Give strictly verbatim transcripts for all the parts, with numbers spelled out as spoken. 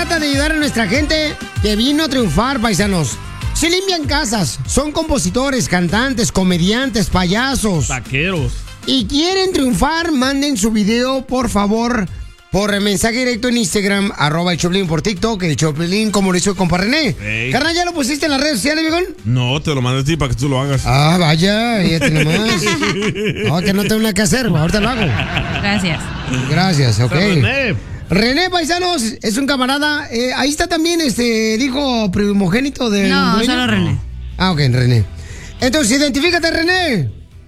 trata de ayudar a nuestra gente que vino a triunfar, paisanos. Se limpian casas, son compositores, cantantes, comediantes, payasos. Taqueros. Y quieren triunfar, manden su video, por favor, por mensaje directo en Instagram, arroba el Choplin, por TikTok, el Choplin, como lo hizo el compa René. Hey. Carnal, ¿ya lo pusiste en las redes sociales, viejón? No, te lo mandé a ti para que tú lo hagas. Ah, vaya, ya te nomás. No, que no tengo nada que hacer, ahorita lo hago. Gracias. Gracias, ok. René. René, paisanos, es un camarada. Eh, ahí está también este, el hijo primogénito de. No, solo René. Ah, ok, René. Entonces, identifícate, René.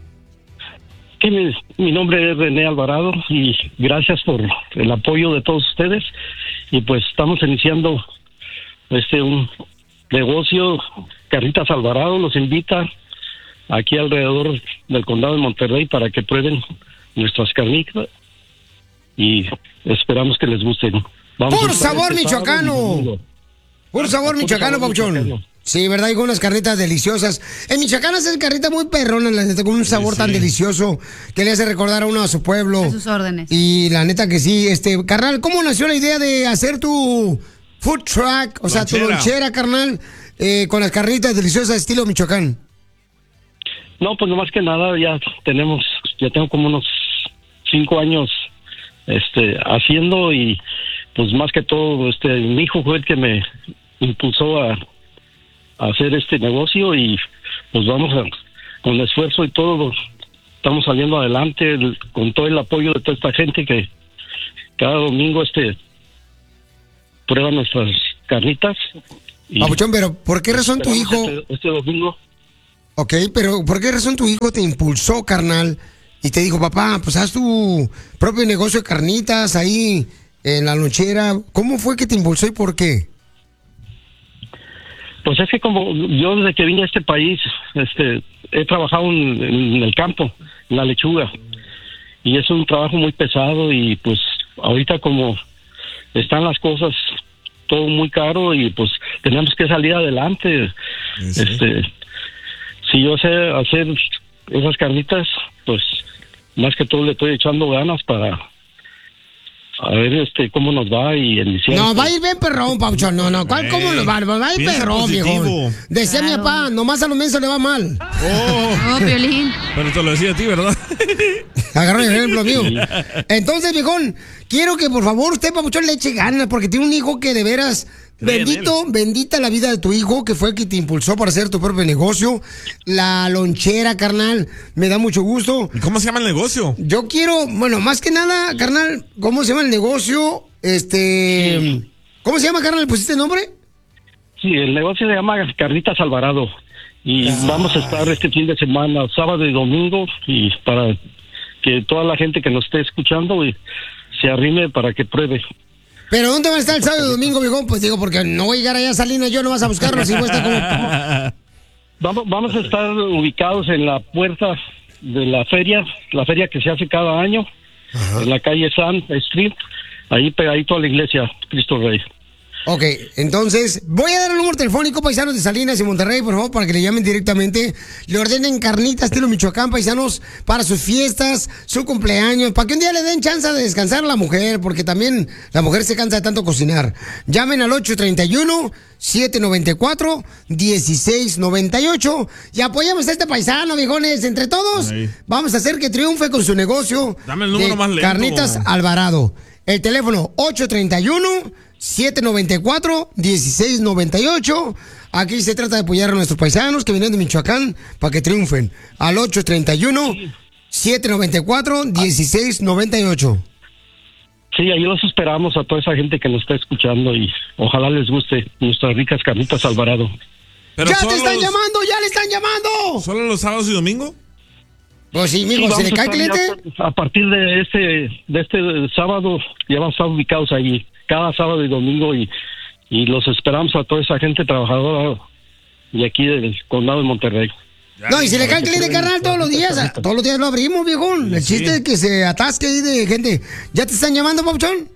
Que mi, mi nombre es René Alvarado y gracias por el apoyo de todos ustedes. Y pues estamos iniciando este un negocio. Carnitas Alvarado los invita aquí alrededor del condado de Monterrey para que prueben nuestras carnitas y esperamos que les gusten. Vamos Por a estar sabor este michoacano. sábado y domingo. Por sabor Por michoacano, sabor Pauchón. michoacano. Sí, ¿verdad? Hay unas carnitas deliciosas. En Michoacán hacen carnitas muy perronas, la neta, con un sabor sí. tan delicioso que le hace recordar a uno a su pueblo. A sus órdenes. Y la neta que sí, este, carnal, ¿cómo nació la idea de hacer tu food truck, o sea, tu Lonchera. lonchera, carnal, eh, con las carnitas deliciosas estilo Michoacán? No, pues nomás que nada, ya tenemos, ya tengo como unos cinco años este haciendo y pues más que todo, este, mi hijo fue el que me impulsó a, a hacer este negocio y pues vamos a, con esfuerzo y todo, estamos saliendo adelante el- con todo el apoyo de toda esta gente que cada domingo este prueba nuestras carnitas. Y Papuchón, pero ¿por qué razón tu hijo... Este, este domingo. Ok, pero ¿por qué razón tu hijo te impulsó, carnal? Y te dijo, papá, pues haz tu propio negocio de carnitas ahí en la lonchera. ¿Cómo fue que te impulsó y por qué? Pues es que como yo desde que vine a este país, este, he trabajado en, en el campo, en la lechuga, y es un trabajo muy pesado y pues ahorita como están las cosas todo muy caro y pues tenemos que salir adelante. Sí. Este, si yo sé hacer esas carnitas, pues más que todo le estoy echando ganas para a ver este cómo nos va y en diciembre. No, va a ir bien perrón, Pauchón. No, no, ¿cuál, Ey, ¿cómo lo va? Va a ir piensa perrón, positivo. viejo. Decía Claro. mi papá, nomás a los mensos le va mal. Oh, Oh, Piolín. pero te lo decía a ti, ¿verdad? Agarró el ejemplo mío. Entonces, viejón, quiero que por favor usted, Papuchón, le eche ganas, porque tiene un hijo que de veras, Cree en bendito, bendita la vida de tu hijo, que fue el que te impulsó para hacer tu propio negocio. La lonchera, carnal, me da mucho gusto. ¿Y cómo se llama el negocio? Yo quiero, bueno, más que nada, carnal, ¿cómo se llama el negocio? Este, ¿cómo se llama, carnal? ¿Le pusiste nombre? Sí, el negocio se llama Carnitas Alvarado y vamos a estar este fin de semana, sábado y domingo, y para que toda la gente que nos esté escuchando y se arrime para que pruebe. ¿Pero dónde va a estar el sábado y domingo, viejón? Pues digo, porque no voy a llegar allá a Salinas, yo no vas a buscarlo, si voy a estar como... Vamos, vamos a estar ubicados en la puerta de la feria, la feria que se hace cada año, en la calle San Street, ahí pegadito a la iglesia Cristo Rey. Ok, entonces, voy a dar el número telefónico, paisanos de Salinas y Monterrey, por favor, para que le llamen directamente. Le ordenen carnitas estilo Michoacán, paisanos, para sus fiestas, su cumpleaños, para que un día le den chance de descansar a la mujer, porque también la mujer se cansa de tanto cocinar. Llamen al ocho tres uno, siete nueve cuatro, uno seis nueve ocho y apoyemos a este paisano, viejones. Entre todos, Ahí. vamos a hacer que triunfe con su negocio. Dame el número de más lento. Carnitas Alvarado. El teléfono ocho tres uno, siete nueve cuatro, uno seis nueve ocho. Aquí se trata de apoyar a nuestros paisanos que vienen de Michoacán para que triunfen. Al ocho tres uno, siete nueve cuatro, uno seis nueve ocho. Sí, ahí los esperamos a toda esa gente que nos está escuchando y ojalá les guste nuestras ricas carnitas Alvarado. Pero ¡Ya solo te están los- llamando! ¡Ya le están llamando! ¿Solo los sábados y domingo? Pues sí, Sí, mijo, si vamos le a cae estar cliente... ya a partir de este de este sábado ya vamos a estar ubicados ahí cada sábado y domingo y, y los esperamos a toda esa gente trabajadora de aquí del condado de Monterrey. Ya No, y si le cae que cliente, pueden- carnal, todos los días, a- todos los días lo abrimos, viejón. El Sí. chiste es que se atasque ahí de gente. ¿Ya te están llamando, Pauchón?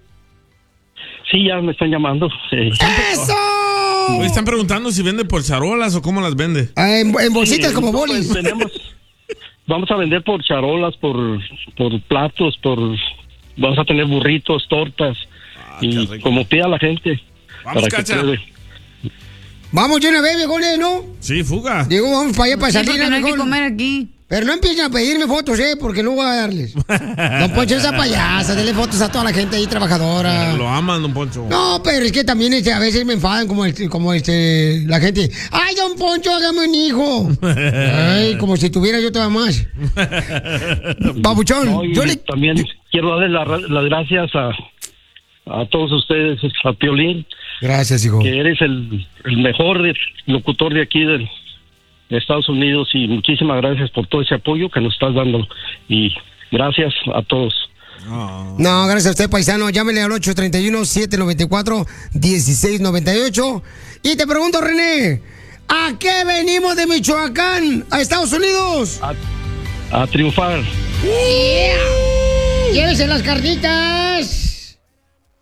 Sí, ya me están llamando. Sí. ¡Eso! Hoy están preguntando si vende por charolas o cómo las vende. Ah, en, en bolsitas Sí, como pues, bolis. tenemos- vamos a vender por charolas, por, por platos, por vamos a tener burritos, tortas Ah, qué y rico. como pida la gente. Vamos, para Cacha. que pruebe. Vamos de una vez, viejones, ¿no? Sí, fuga. Digo, vamos para allá, para Sí, porque Salinas, no hay que mejor. comer aquí. Pero no empiecen a pedirme fotos, ¿eh? Porque no voy a darles. Don Poncho, esa payasa, dele fotos a toda la gente ahí trabajadora. Lo aman, don Poncho. No, pero es que también este, a veces me enfadan como, este, como este, la gente. ¡Ay, don Poncho, hágame un hijo! Ay, como si tuviera yo todavía más. Papuchón, No, y yo le... también quiero darle la- las gracias a, a todos ustedes, a Piolín, Gracias, hijo. que eres el, el mejor locutor de aquí del, de Estados Unidos, y muchísimas gracias por todo ese apoyo que nos estás dando, y gracias a todos. No, gracias a usted, paisano. Llámele al ocho tres uno, siete nueve cuatro, uno seis nueve ocho. Y te pregunto, René, ¿a qué venimos de Michoacán a Estados Unidos? A triunfar. Yeah. ¡Llévese las cartitas!